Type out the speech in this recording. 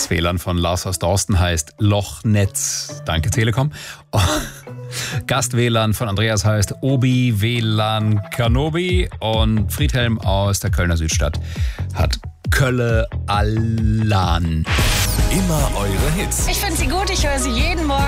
Das WLAN von Lars aus Dorsten heißt Lochnetz. Danke, Telekom. Gast-WLAN von Andreas heißt Obi WLAN Kanobi. Und Friedhelm aus der Kölner Südstadt hat Kölle Allan. Immer eure Hits. Ich finde sie gut, ich höre sie jeden Morgen.